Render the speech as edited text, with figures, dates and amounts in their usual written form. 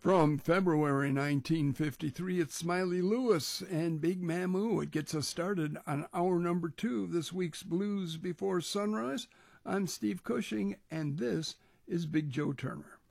From February 1953, it's Smiley Lewis and Big Mamu. It gets us started on hour number 2 of this week's Blues Before Sunrise. I'm Steve Cushing, and this is Big Joe Turner.